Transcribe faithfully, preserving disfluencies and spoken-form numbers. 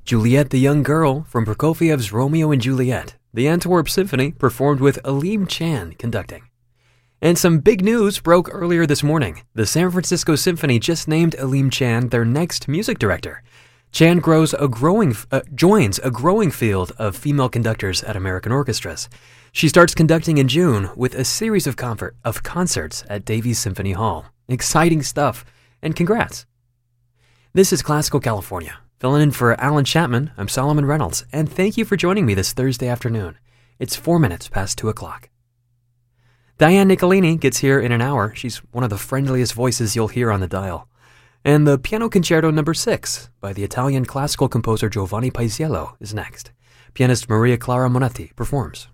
Juliet the Young Girl from Prokofiev's Romeo and Juliet, the Antwerp Symphony performed with Aleem Chan conducting. And some big news broke earlier this morning. The San Francisco Symphony just named Aleem Chan their next music director. Chan grows a growing, uh, joins a growing field of female conductors at American orchestras. She starts conducting in June with a series of, comfort, of concerts at Davies Symphony Hall. Exciting stuff, and congrats. This is Classical California. Filling in for Alan Chapman, I'm Solomon Reynolds, and thank you for joining me this Thursday afternoon. It's four minutes past two o'clock. Diane Nicolini gets here in an hour. She's one of the friendliest voices you'll hear on the dial. And the Piano Concerto number six by the Italian classical composer Giovanni Paisiello is next. Pianist Maria Clara Monetti performs.